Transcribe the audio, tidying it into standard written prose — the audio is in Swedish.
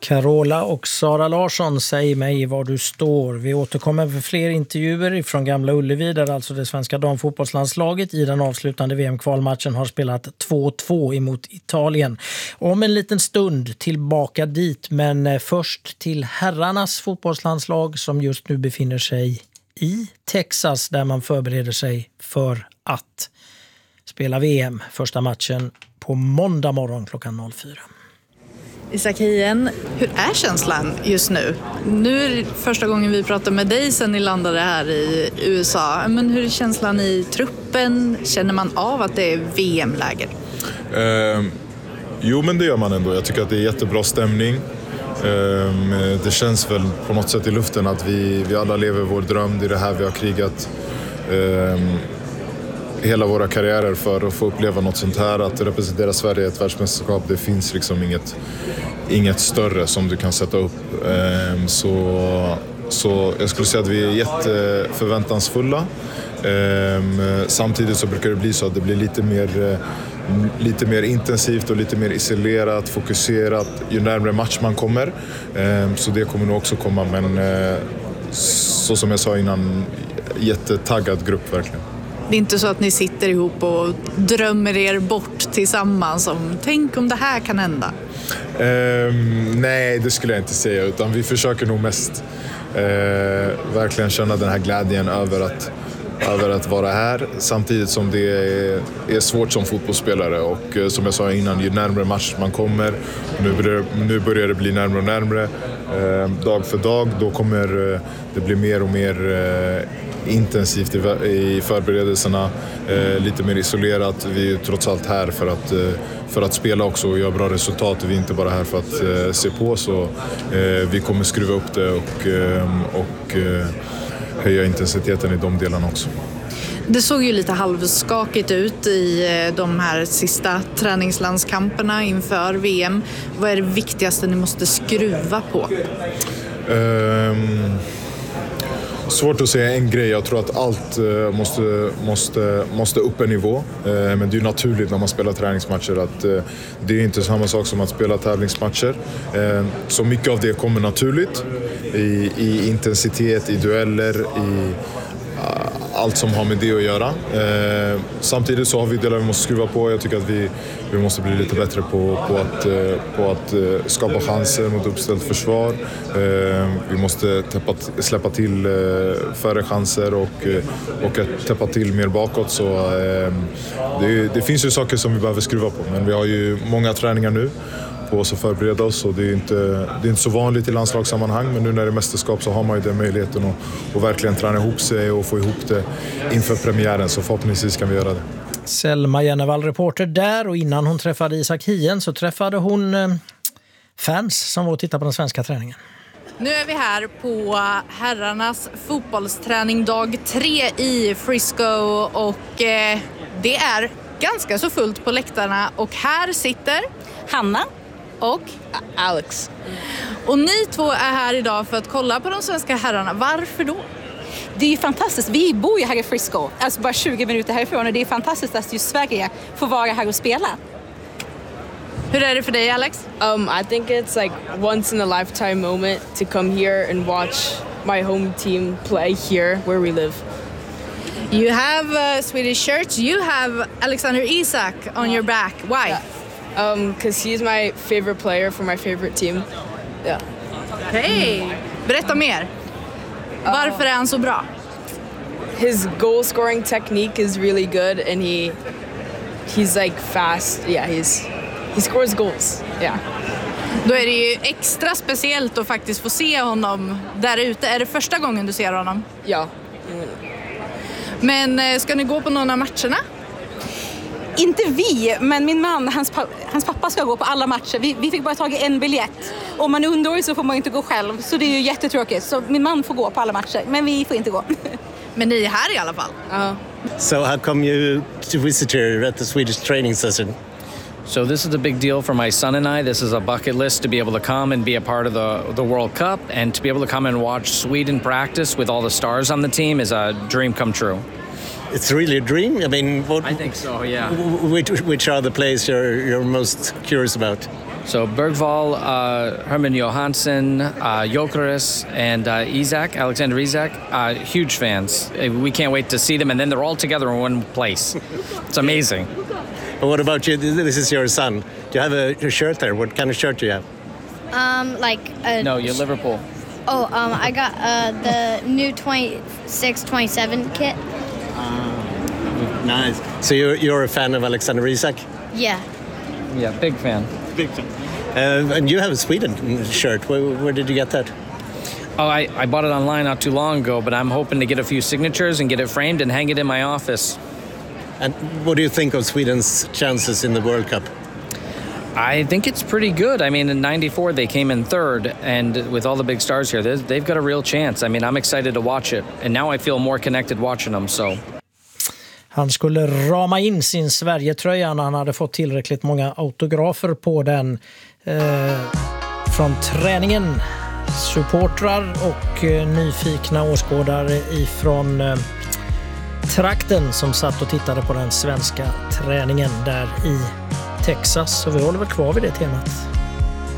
Carola och Sara Larsson, säg mig var du står. Vi återkommer för fler intervjuer från Gamla Ullevi där alltså det svenska damfotbollslandslaget i den avslutande VM-kvalmatchen har spelat 2-2 emot Italien. Om en liten stund tillbaka dit, men först till herrarnas fotbollslandslag som just nu befinner sig i Texas där man förbereder sig för att spela VM. Första matchen på måndag morgon klockan 04. Isak Hien, hur är känslan just nu? Nu är det första gången vi pratar med dig sen ni landade här i USA. Men hur är känslan i truppen? Känner man av att det är VM-läger? Jo, men det gör man ändå. Jag tycker att det är jättebra stämning. Det känns väl på något sätt i luften att vi alla lever vår dröm. Det är det här vi har krigat hela våra karriärer för att få uppleva något sånt här. Att representera Sverige i ett världsmästerskap, det finns liksom inget större som du kan sätta upp. Så jag skulle säga att vi är jätteförväntansfulla. Samtidigt så brukar det bli så att det blir lite mer intensivt och lite mer isolerat, fokuserat ju närmare match man kommer. Så det kommer nog också komma, men så som jag sa innan, jättetaggad grupp verkligen. Det är inte så att ni sitter ihop och drömmer er bort tillsammans om tänk om det här kan hända? Nej, det skulle jag inte säga, utan vi försöker nog mest verkligen känna den här glädjen över att vara här, samtidigt som det är svårt som fotbollsspelare och som jag sa innan, ju närmare match man kommer, nu börjar det bli närmare och närmare dag för dag, då kommer det bli mer och mer intensivt i förberedelserna, lite mer isolerat. Vi är trots allt här för att spela också och göra bra resultat. Vi är inte bara här för att se på, så vi kommer skruva upp det och höja intensiteten i de delarna också. Det såg ju lite halvskakigt ut i de här sista träningslandskamperna inför VM. Vad är det viktigaste ni måste skruva på? Svårt att säga en grej. Jag tror att allt måste upp en nivå. Men det är naturligt när man spelar träningsmatcher att det är inte samma sak som att spela tävlingsmatcher. Så mycket av det kommer naturligt i intensitet, i dueller, i allt som har med det att göra. Samtidigt så har vi delar vi måste skruva på. Jag tycker att vi måste bli lite bättre på att skapa chanser mot uppställt försvar. Vi måste släppa till färre chanser och täppa till mer bakåt. Så det finns ju saker som vi behöver skruva på. Men vi har ju många träningar nu på oss att förbereda oss, och det är inte så vanligt i landslagssammanhang, men nu när det är mästerskap så har man ju den möjligheten att verkligen träna ihop sig och få ihop det inför premiären, så förhoppningsvis kan vi göra det. Selma Jennevall, reporter där, och innan hon träffade Isak Hien så träffade hon fans som var och tittade på den svenska träningen. Nu är vi här på herrarnas fotbollsträning dag 3 i Frisco och det är ganska så fullt på läktarna, och här sitter Hanna och Alex. Och ni två är här idag för att kolla på de svenska herrarna. Varför då? Det är ju fantastiskt. Vi bor ju här i Frisco, alltså bara 20 minuter härifrån, och det är fantastiskt att just Sverige får vara här och spela. Hur är det för dig, Alex? I think it's like once in a lifetime moment to come here and watch my home team play here where we live. You have Swedish shirts. You have Alexander Isak on your back. Why? Yeah. Because he's my favorite player for my favorite team. Yeah. Hej! Berätta mer. Varför är han så bra? His goal scoring technique is really good, and he's like fast. Yeah, he scores goals. Yeah. Då är det ju extra speciellt att faktiskt få se honom där ute. Är det första gången du ser honom? Ja. Men ska ni gå på någon av matcherna? Inte vi, men min man, hans pappa ska gå på alla matcher. Vi fick bara tag i en biljett. Om man är underårig så får man inte gå själv. Så det är ju jättetråkigt. Så min man får gå på alla matcher, men vi får inte gå. Men ni är här i alla fall. So how come you to visit here at the Swedish training session? So this is a big deal for my son and I. This is a bucket list to be able to come and be a part of the World Cup, and to be able to come and watch Sweden practice with all the stars on the team is a dream come true. It's really a dream. I mean, I think so, yeah. Which are the players you're most curious about? So Bergvall, Herman Johansson, Gyökeres, and Alexander Isak, huge fans. We can't wait to see them, and then they're all together in one place. It's amazing. But what about you? This is your son. Do you have a shirt there? What kind of shirt do you have? No, you're Liverpool. I got the new 26-27 kit. Nice. So you're a fan of Alexander Isak? Yeah. Yeah, big fan. Big fan. And you have a Sweden shirt. Where did you get that? I bought it online not too long ago, but I'm hoping to get a few signatures and get it framed and hang it in my office. And what do you think of Sweden's chances in the World Cup? I think it's pretty good. I mean, in '94 they came in third, and with all the big stars here, they've got a real chance. I mean, I'm excited to watch it, and now I feel more connected watching them. So. Han skulle rama in sin Sverige-tröja när han hade fått tillräckligt många autografer på den från träningen. Supportrar och nyfikna åskådare ifrån trakten som satt och tittade på den svenska träningen där i Texas. Så vi håller väl kvar vid det temat.